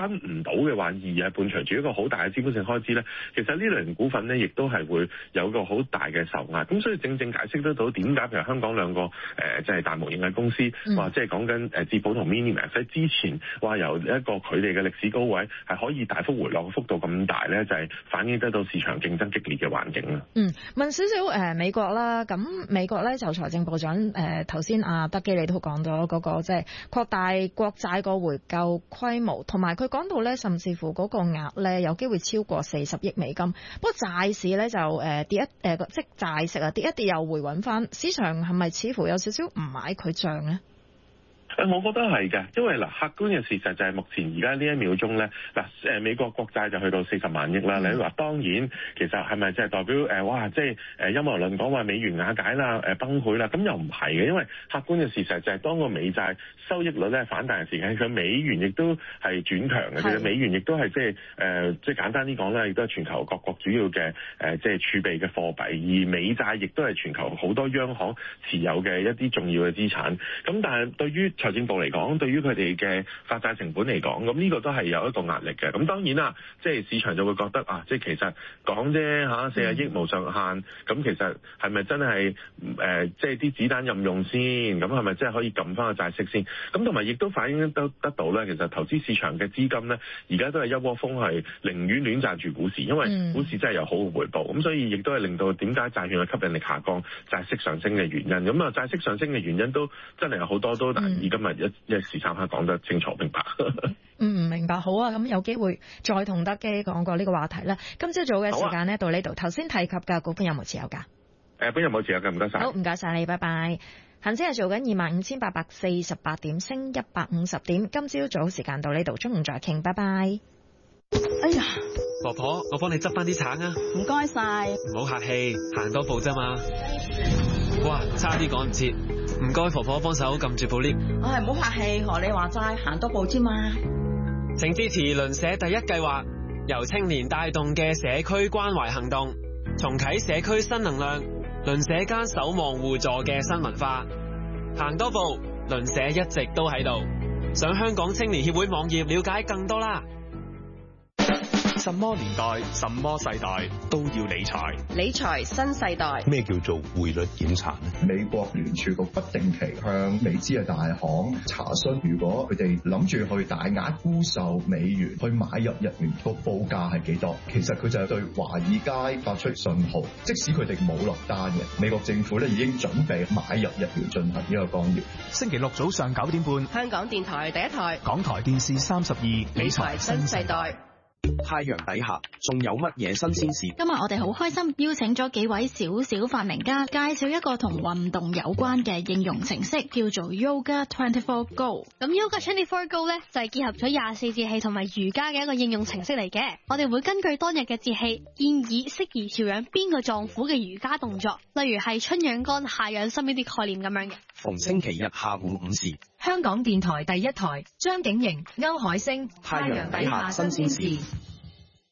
跟唔到嘅話，而係伴隨住一個好大嘅資本性開支咧，其實呢類型股份咧，亦都係會有一個好大嘅受壓。咁所以正正解釋得到點解譬如香港兩個即係大模型嘅公司，話即係講緊智寶同 Minimax 喺之前話由一個佢哋嘅歷史高位係可以大幅回落嘅幅度咁大咧，就係反映得到市場競爭激烈嘅環境啦。 問少少美國啦，咁美國咧就財政部長頭先阿德基你都講咗嗰個即係擴大國債個回購規模，同埋佢講到咧，甚至乎嗰個額咧有機會超過40億美金。不過債市咧就跌即係債息跌一跌又回穩翻，市場係咪似乎有少少唔買佢帳咧？ 我覺得係嘅，因為客觀嘅事實就係目前而家呢一秒鐘咧，美國國債就去到40萬億啦。你話當然，其實係咪即係代表即係陰謀論講話美元瓦解啦、崩潰啦？咁又唔係嘅，因為客觀嘅事實就係當個美債收益率咧反彈嘅時間，佢美元亦都係轉強嘅。其實美元亦都係即係簡單啲講咧，亦都係全球各國主要嘅即係儲備嘅貨幣，而美債亦都係全球好多央行持有嘅一啲重要嘅資產。咁但係對於財政部嚟講，對於佢哋嘅發債成本嚟講，咁呢個都係有一個壓力嘅。咁當然啦，即係市場就會覺得即係其實講啫嚇，40億無上限，咁其實係咪真係即係啲子彈任用先？咁係咪真係可以撳翻個債息先？咁同埋亦都反映得到咧，其實投資市場嘅資金咧，而家都係一窩蜂係寧願亂賺住股市，因為股市真係有好嘅回報。咁所以亦都係令到點解債券嘅吸引力下降、債息上升嘅原因。咁債息上升嘅原因都真係有好多都難以今日一時三刻講得清楚明白。 明白。好啊，咁有機會再同德基講過呢個話題啦。今朝早嘅時間呢，到呢度。頭先提及嘅股份有冇持有㗎？ 本有冇持有㗎？唔該晒。 好，唔該晒你，拜拜。恒指係做緊25,848點，升150點。今朝早時間到呢度，中午再傾，拜拜。 哎呀， 婆婆，我幫你執翻啲橙啊！ 唔該晒。 唔好客氣，行多步啫嘛。哇，差啲趕唔切。唔該，婆婆幫手撳住部 lift。 唔好客氣，學你話齋，行多步啫嘛。 請支持鄰舍第一計劃，由青年帶動嘅社區關懷行動，重啟社區新能量，鄰舍間守望互助嘅新文化。行多步，鄰舍一直都喺度。上香港青年協會網頁了解更多啦。 什麼年代、什麼世代都要理財。 理財新世代。 咩叫做匯率檢查呢？ 美國聯儲局不定期向美資嘅大行查詢，如果佢哋諗住去大額沽售美元，去買入日元，個報價係幾多？其實佢就係對華爾街發出信號，即使佢哋冇落單嘅，美國政府咧已經準備買入日元進行呢個干預。 星期六早上9點半， 香港電台第一台， 港台電視32， 理財新世代。 太陽底下仲有乜嘢新鮮事？ 今日我哋好開心邀請咗幾位小發明家，介紹一個同運動有關嘅應用程式，叫做 Yoga 24 Go。 咁 Yoga 24 Go 咧就係結合咗24節氣同埋瑜伽嘅一個應用程式嚟嘅。我哋會根據當日嘅節氣，建議適宜調養邊個臟腑嘅瑜伽動作，例如係春養肝、夏養心呢啲概念咁樣嘅。 逢星期日下午5時， 香港電台第一台，張景瑩、歐海星， 太陽底下新鮮事。